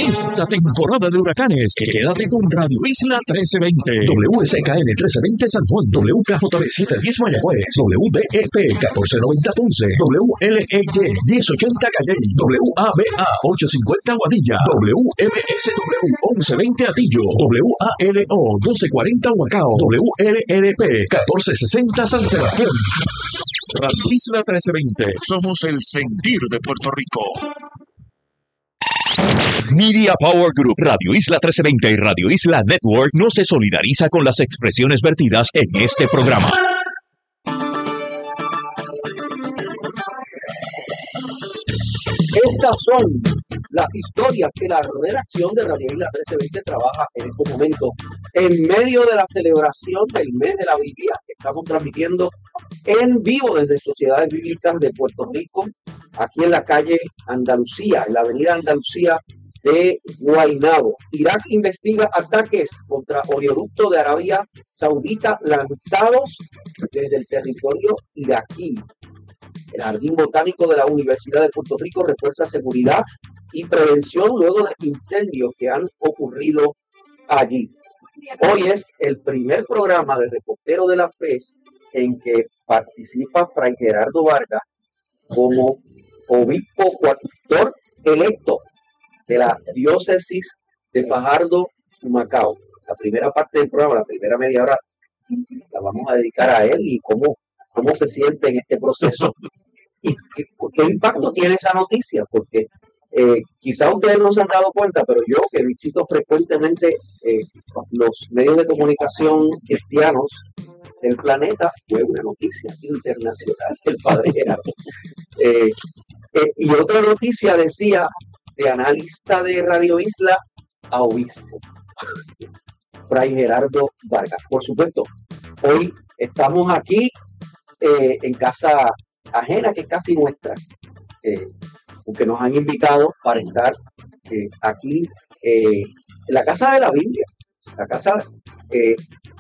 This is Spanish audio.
Esta temporada de huracanes, quédate con Radio Isla 1320, WSKN 1320 San Juan, WKJB 710 Mayagüez, WBEP 1490 Ponce, WLEY 1080 Calley, WABA 850 Guadilla, WMSW 1120 Atillo, WALO 1240 Huacao, WLRP 1460 San Sebastián. Radio Isla 1320, somos el sentir de Puerto Rico. Media Power Group, Radio Isla 1320 y Radio Isla Network no se solidariza con las expresiones vertidas en este programa. Estas son las historias que la redacción de Radio Isla 1320 trabaja en estos momentos en medio de la celebración del mes de la Biblia que estamos transmitiendo en vivo desde Sociedades Bíblicas de Puerto Rico, aquí en la calle Andalucía, en la avenida Andalucía de Guaynabo. Irak investiga ataques contra oleoducto de Arabia Saudita lanzados desde el territorio iraquí. El Jardín Botánico de la Universidad de Puerto Rico refuerza seguridad y prevención luego de incendios que han ocurrido allí. Hoy es el primer programa de Reportero de la Fe en que participa Fray Gerardo Vargas como obispo coadjutor electo de la diócesis de Fajardo, Humacao. La primera parte del programa, la primera media hora, la vamos a dedicar a él y cómo se siente en este proceso y qué impacto tiene esa noticia, porque quizás ustedes no se han dado cuenta, pero yo que visito frecuentemente los medios de comunicación cristianos del planeta, fue una noticia internacional el padre Gerardo. Y otra noticia decía de analista de Radio Isla a obispo, Fray Gerardo Vargas. Por supuesto, hoy estamos aquí en casa ajena, que es casi nuestra, porque nos han invitado para estar aquí en la casa de la Biblia, la casa